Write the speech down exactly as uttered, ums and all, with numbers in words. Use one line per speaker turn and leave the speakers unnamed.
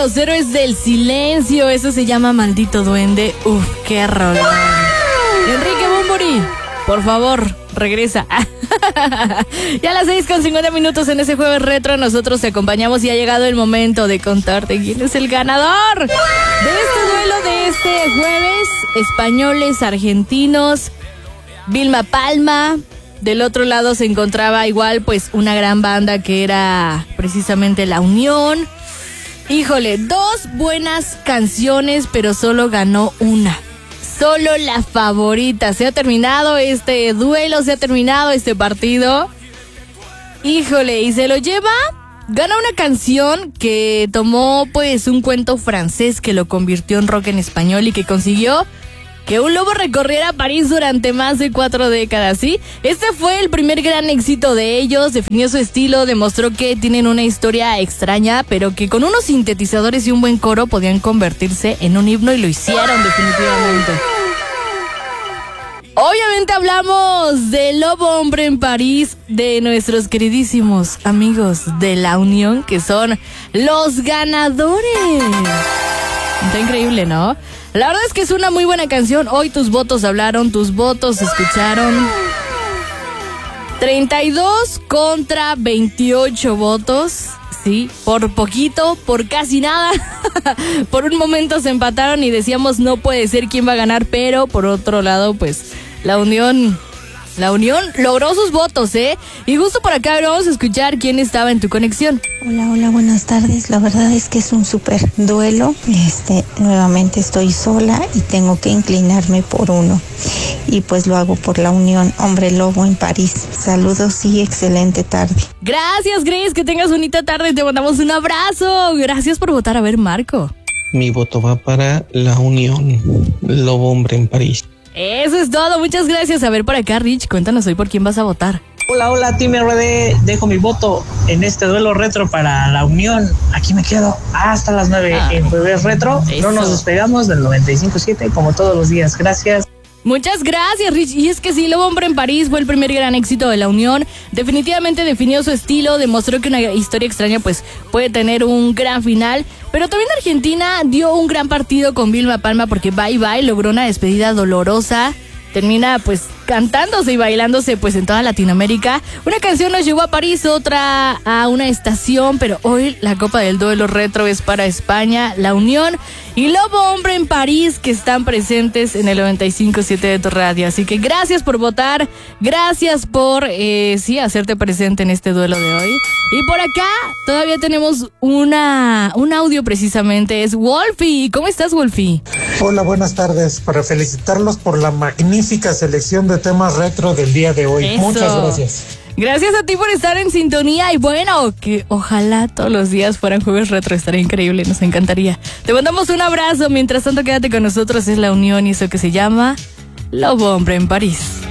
Los Héroes del Silencio. Eso se llama Maldito Duende. Uf, qué rollo. Enrique Bunbury, por favor, regresa. Ya a las seis con cincuenta minutos en ese jueves retro nosotros te acompañamos y ha llegado el momento de contarte quién es el ganador de este duelo de este jueves. Españoles, argentinos, Vilma Palma. Del otro lado se encontraba igual pues una gran banda que era precisamente La Unión. Híjole, dos buenas canciones, pero solo ganó una. Solo la favorita. Se ha terminado este duelo, se ha terminado este partido. Híjole, y se lo lleva, gana una canción que tomó pues un cuento francés que lo convirtió en rock en español y que consiguió que un lobo recorriera París durante más de cuatro décadas, ¿sí? Este fue el primer gran éxito de ellos, definió su estilo, demostró que tienen una historia extraña, pero que con unos sintetizadores y un buen coro podían convertirse en un himno y lo hicieron definitivamente. Obviamente hablamos de Lobo Hombre en París, de nuestros queridísimos amigos de La Unión, que son los ganadores. Está increíble, ¿no? La verdad es que es una muy buena canción. Hoy tus votos hablaron, tus votos se escucharon. treinta y dos contra veintiocho votos. Sí, por poquito, por casi nada. Por un momento se empataron y decíamos no puede ser quién va a ganar, pero por otro lado, pues la Unión, la Unión logró sus votos, ¿eh? Y justo por acá vamos a escuchar quién estaba en tu conexión.
Hola, hola, buenas tardes. La verdad es que es un súper duelo. Este, nuevamente estoy sola y tengo que inclinarme por uno. Y pues lo hago por La Unión, Hombre Lobo en París. Saludos y excelente tarde.
Gracias, Grace, que tengas bonita tarde. Te mandamos un abrazo. Gracias por votar. A ver, Marco.
Mi voto va para La Unión, Lobo Hombre en París.
Eso es todo, muchas gracias. A ver, por acá, Rich, cuéntanos hoy por quién vas a votar.
Hola, hola, Team R D. Dejo mi voto en este duelo retro para La Unión. Aquí me quedo hasta las nueve ah, en Jueves Retro. Eso. No nos despegamos del noventa y cinco punto siete como todos los días. Gracias.
Muchas gracias, Rich. Y es que sí, Lobo Hombre en París fue el primer gran éxito de La Unión. Definitivamente definió su estilo, demostró que una historia extraña pues puede tener un gran final. Pero también Argentina dio un gran partido con Vilma Palma porque Bye Bye logró una despedida dolorosa. Termina pues cantándose y bailándose pues en toda Latinoamérica. Una canción nos llevó a París, otra a una estación, pero hoy la Copa del Duelo Retro es para España, La Unión y Lobo Hombre en París, que están presentes en el noventa y cinco punto siete de tu radio. Así que gracias por votar, gracias por eh, sí hacerte presente en este duelo de hoy. Y por acá todavía tenemos una un audio precisamente, es Wolfie. ¿Cómo estás, Wolfie?
Hola, buenas tardes. Para felicitarlos por la magnífica selección de temas retro del día de hoy. Eso. Muchas gracias.
Gracias a ti por estar en sintonía y bueno, que ojalá todos los días fueran jueves retro, estaría increíble, nos encantaría. Te mandamos un abrazo, mientras tanto quédate con nosotros, es La Unión y eso que se llama Lobo Hombre en París.